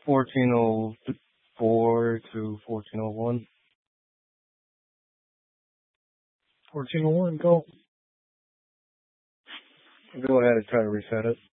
1404 to 1401. 1401, go. Go ahead and try to reset it.